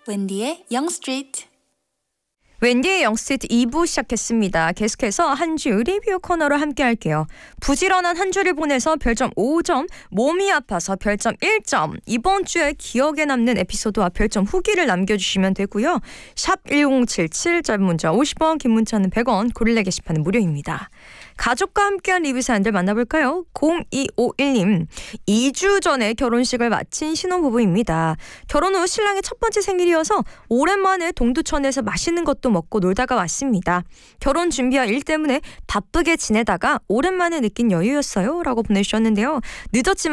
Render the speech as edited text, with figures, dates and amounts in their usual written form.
웬디의 영스트리트. 웬디의 영스트리트 2부 시작했습니다. 계속해서 한 주 리뷰 코너로 함께 할게요. 부지런한 한 주를 보내서 별점 5점, 몸이 아파서 별점 1점, 이번 주에 기억에 남는 에피소드와 별점 후기를 남겨주시면 되고요. 샵 1077, 짧은 문자 50원, 긴 문자는 100원, 고릴라 게시판은 무료입니다. 가족과 함께한 리뷰 사연들 만나볼까요? 0251님, 2주 전에 결혼식을 마친 신혼부부입니다. 결혼 후 신랑의 첫 번째 생일이어서 오랜만에 동두천에서 맛있는 것도 먹고 놀다가 왔습니다. 결혼 준비와 일 때문에 바쁘게 지내다가 오랜만에 느낀 여유였어요 라고 보내주셨는데요. 늦었지만